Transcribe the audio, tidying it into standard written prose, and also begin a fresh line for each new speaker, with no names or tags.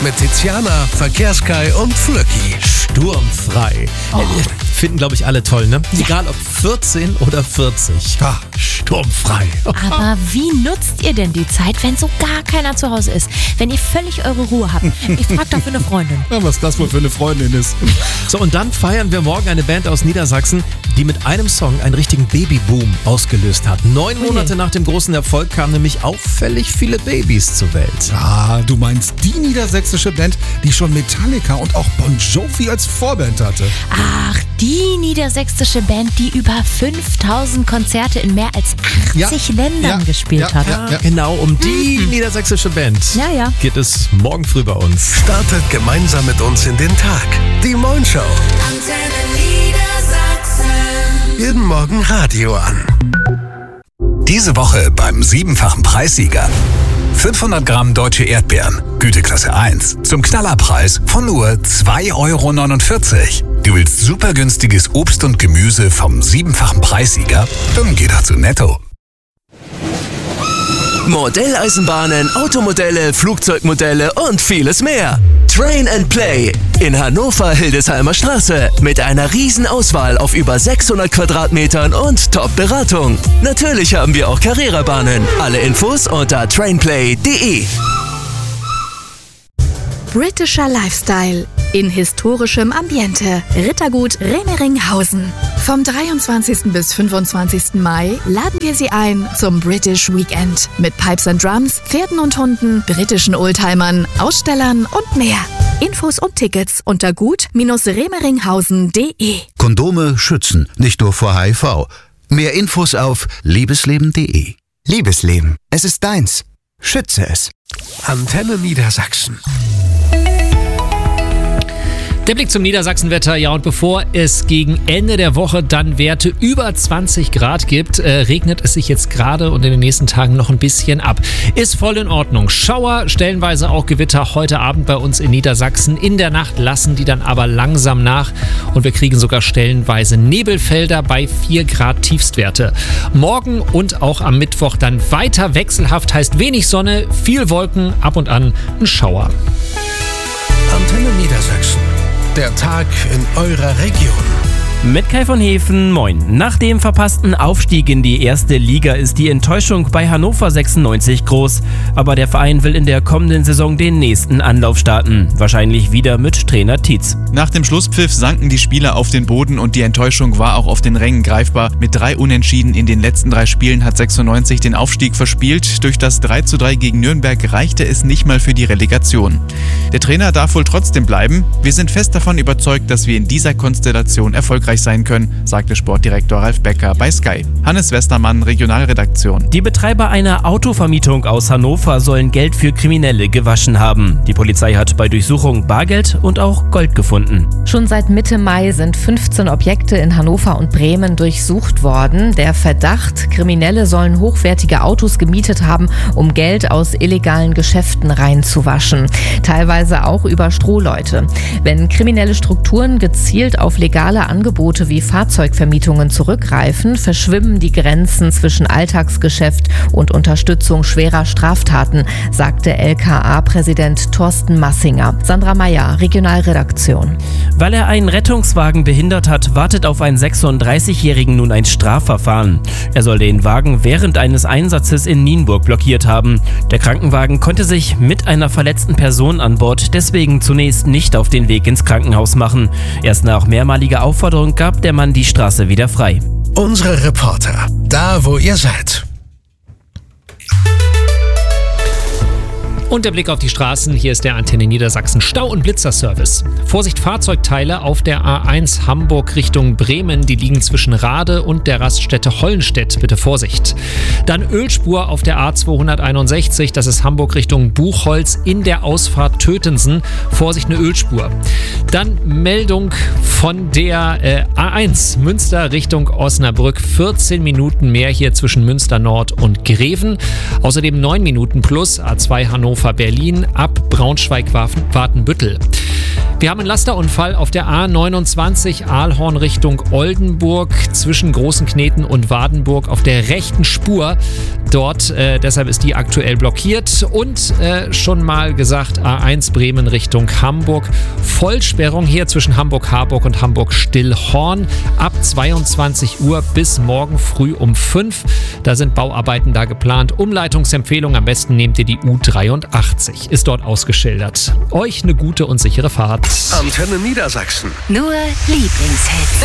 mit Tiziana, Verkehrskai und Flöcki.
Sturmfrei. Finden, glaube ich, alle toll, ne?
Ja.
Egal ob 14 oder 40.
Sturmfrei.
Aber wie nutzt ihr denn die Zeit, wenn so gar keiner zu Hause ist? Wenn ihr völlig eure Ruhe habt? Ich frag doch für eine Freundin.
Ja, was das wohl für eine Freundin ist. So, und dann feiern wir morgen eine Band aus Niedersachsen, die mit einem Song einen richtigen Babyboom ausgelöst hat. 9 Monate nach dem großen Erfolg kamen nämlich auffällig viele Babys zur Welt.
Ah, du meinst die niedersächsische Band, die schon Metallica und auch Bon Jovi als Vorband hatte.
Ach, die niedersächsische Band, die über 5000 Konzerte in mehr als 80 Ländern gespielt hat.
Ja, genau, um die niedersächsische Band
Ja.
geht es morgen früh bei uns.
Startet gemeinsam mit uns in den Tag. Die Moin Show.
Antenne Niedersachsen.
Jeden Morgen Radio an.
Diese Woche beim 7-fachen Preissieger. 500 Gramm deutsche Erdbeeren, Güteklasse 1, zum Knallerpreis von nur 2,49 €. Du willst super günstiges Obst und Gemüse vom 7-fachen Preissieger? Dann geh doch zu Netto.
Modelleisenbahnen, Automodelle, Flugzeugmodelle und vieles mehr. Train and Play in Hannover-Hildesheimer Straße mit einer riesen Auswahl auf über 600 Quadratmetern und Top-Beratung. Natürlich haben wir auch Carrera-Bahnen. Alle Infos unter trainplay.de.
Britischer Lifestyle in historischem Ambiente. Rittergut Remeringhausen. Vom 23. bis 25. Mai laden wir Sie ein zum British Weekend mit Pipes and Drums, Pferden und Hunden, britischen Oldtimern, Ausstellern und mehr. Infos und Tickets unter gut-remeringhausen.de.
Kondome schützen, nicht nur vor HIV. Mehr Infos auf liebesleben.de.
Liebesleben, es ist deins. Schütze es.
Antenne Niedersachsen.
Der Blick zum Niedersachsenwetter, ja, und bevor es gegen Ende der Woche dann Werte über 20 Grad gibt, regnet es sich jetzt gerade und in den nächsten Tagen noch ein bisschen ab. Ist voll in Ordnung. Schauer, stellenweise auch Gewitter heute Abend bei uns in Niedersachsen. In der Nacht lassen die dann aber langsam nach und wir kriegen sogar stellenweise Nebelfelder bei 4 Grad Tiefstwerte. Morgen und auch am Mittwoch dann weiter wechselhaft, heißt wenig Sonne, viel Wolken, ab und an ein Schauer.
Antenne Niedersachsen. Der Tag in eurer Region.
Mit Kai von Hefen, moin. Nach dem verpassten Aufstieg in die erste Liga ist die Enttäuschung bei Hannover 96 groß. Aber der Verein will in der kommenden Saison den nächsten Anlauf starten. Wahrscheinlich wieder mit Trainer Tietz.
Nach dem Schlusspfiff sanken die Spieler auf den Boden und die Enttäuschung war auch auf den Rängen greifbar. Mit 3 Unentschieden in den letzten 3 Spielen hat 96 den Aufstieg verspielt. Durch das 3:3 gegen Nürnberg reichte es nicht mal für die Relegation. Der Trainer darf wohl trotzdem bleiben. Wir sind fest davon überzeugt, dass wir in dieser Konstellation erfolgreich sein können, sagte Sportdirektor Ralf Becker bei Sky. Hannes Westermann, Regionalredaktion.
Die Betreiber einer Autovermietung aus Hannover sollen Geld für Kriminelle gewaschen haben. Die Polizei hat bei Durchsuchung Bargeld und auch Gold gefunden.
Schon seit Mitte Mai sind 15 Objekte in Hannover und Bremen durchsucht worden. Der Verdacht, Kriminelle sollen hochwertige Autos gemietet haben, um Geld aus illegalen Geschäften reinzuwaschen. Teilweise auch über Strohleute. Wenn kriminelle Strukturen gezielt auf legale Angebote wie Fahrzeugvermietungen zurückgreifen, verschwimmen die Grenzen zwischen Alltagsgeschäft und Unterstützung schwerer Straftaten, sagte LKA-Präsident Thorsten Massinger. Sandra Meyer, Regionalredaktion.
Weil er einen Rettungswagen behindert hat, wartet auf einen 36-Jährigen nun ein Strafverfahren. Er soll den Wagen während eines Einsatzes in Nienburg blockiert haben. Der Krankenwagen konnte sich mit einer verletzten Person an Bord deswegen zunächst nicht auf den Weg ins Krankenhaus machen. Erst nach mehrmaliger Aufforderung gab der Mann die Straße wieder frei.
Unsere Reporter, da wo ihr seid.
Und der Blick auf die Straßen, hier ist der Antenne Niedersachsen Stau- und Blitzerservice. Vorsicht, Fahrzeugteile auf der A1 Hamburg Richtung Bremen, die liegen zwischen Rade und der Raststätte Hollenstedt, bitte Vorsicht. Dann Ölspur auf der A261, das ist Hamburg Richtung Buchholz in der Ausfahrt Tötensen, Vorsicht, eine Ölspur. Dann Meldung von der A1 Münster Richtung Osnabrück, 14 Minuten mehr hier zwischen Münster Nord und Greven. Außerdem 9 Minuten plus A2 Hannover Berlin ab Braunschweig-Watenbüttel. Wir haben einen Lasterunfall auf der A29 Aalhorn Richtung Oldenburg zwischen Großenkneten und Wadenburg auf der rechten Spur. Dort, deshalb ist die aktuell blockiert. Und schon mal gesagt, A1 Bremen Richtung Hamburg. Vollsperrung hier zwischen Hamburg-Harburg und Hamburg-Stillhorn ab 22 Uhr bis morgen früh um 5. Da sind Bauarbeiten da geplant. Umleitungsempfehlung, am besten nehmt ihr die U83. Ist dort ausgeschildert. Euch eine gute und sichere Fahrt.
Antenne Niedersachsen.
Nur Lieblingshits.